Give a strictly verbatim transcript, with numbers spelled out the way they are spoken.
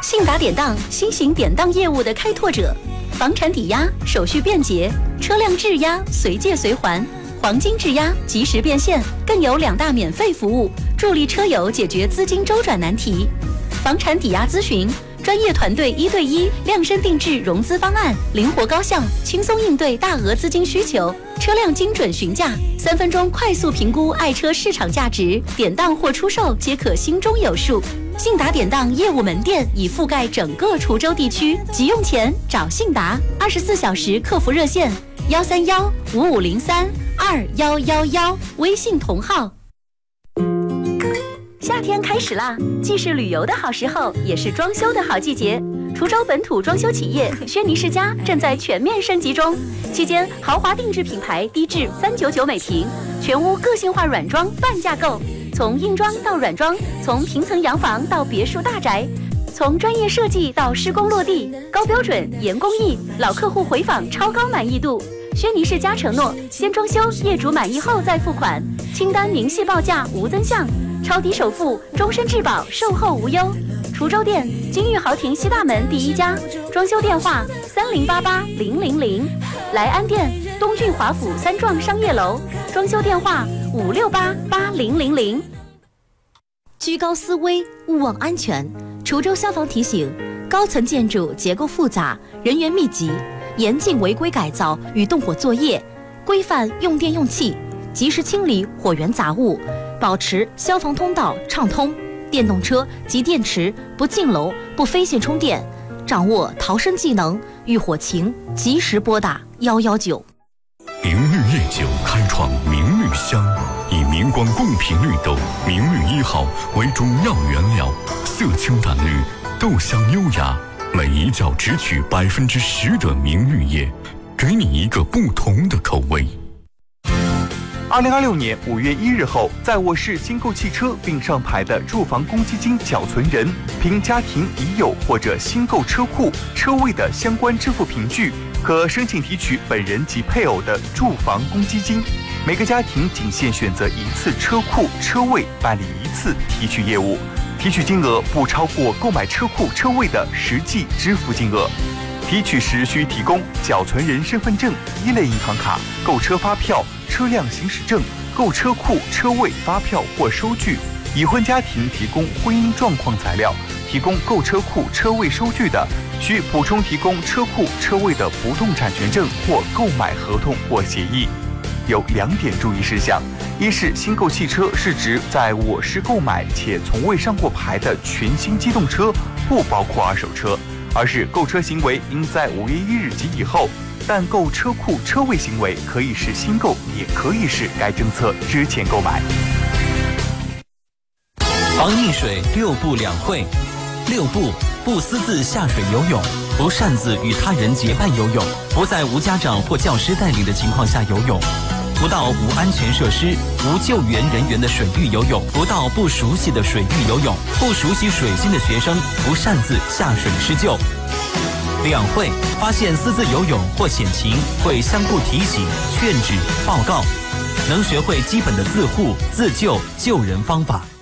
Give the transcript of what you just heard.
信达典当，新型典当业务的开拓者，房产抵押手续便捷，车辆质押随借随还，黄金质押及时变现，更有两大免费服务，助力车友解决资金周转难题。房产抵押咨询，专业团队一对一量身定制融资方案，灵活高效，轻松应对大额资金需求。车辆精准询价，三分钟快速评估爱车市场价值，典当或出售皆可心中有数。信达典当业务门店已覆盖整个滁州地区，急用钱找信达，二十四小时客服热线幺三幺五五零三二幺幺幺，微信同号。夏天开始啦，既是旅游的好时候，也是装修的好季节。滁州本土装修企业轩尼诗家正在全面升级中，期间豪华定制品牌低至三九九每平，全屋个性化软装半价购，从硬装到软装，从平层洋房到别墅大宅，从专业设计到施工落地，高标准严工艺，老客户回访超高满意度。轩尼诗家承诺，先装修，业主满意后再付款，清单明细报价无增项，超低首付，终身质保，售后无忧。滁州店金玉豪庭西大门第一家，装修电话三零八八零零零。莱安店东郡华府三幢商业楼，装修电话五六八八零零零。居高思危，勿忘安全。滁州消防提醒：高层建筑结构复杂，人员密集，严禁违规改造与动火作业，规范用电用气，及时清理火源杂物，保持消防通道畅通。电动车及电池不进楼、不飞线充电，掌握逃生技能，遇火情及时拨打幺幺九。 明绿夜酒开创明绿香，以明光贡品绿豆明绿一号为主要原料，色清淡绿，豆香优雅，每一窖只取百分之十的明绿叶，给你一个不同的口味。 二零二六年五月一日后，在我市新购汽车并上牌的住房公积金缴存人，凭家庭已有或者新购车库车位的相关支付凭据，可申请提取本人及配偶的住房公积金。每个家庭仅限选择一次车库车位办理一次提取业务，提取金额不超过购买车库车位的实际支付金额。提取时需提供缴存人身份证、一类银行卡、购车发票、车辆行驶证、购车库车位发票或收据。已婚家庭提供婚姻状况材料，提供购车库车位收据的，需补充提供车库车位的不动产权证或购买合同或协议。有两点注意事项：一是新购汽车是指在我市购买且从未上过牌的全新机动车，不包括二手车。而是购车行为应在五月一日及以后，但购车库车位行为可以是新购，也可以是该政策之前购买。 防溺水六不两会：六不，不私自下水游泳，不擅自与他人结伴游泳，不在无家长或教师带领的情况下游泳，不到无安全设施、无救援人员的水域游泳，不到不熟悉的水域游泳，不熟悉水性的学生不擅自下水施救。两会发现私自游泳或险情，会相互提醒、劝止、报告，能学会基本的自护、自救、救人方法。